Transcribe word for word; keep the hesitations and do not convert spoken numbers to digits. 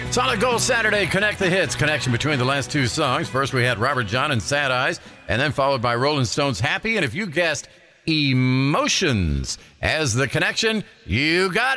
Solid Gold Saturday, Connect the Hits. Connection between the last two songs. First we had Robert John and Sad Eyes, and then followed by Rolling Stone's Happy. And if you guessed Emotions as the connection, you got it.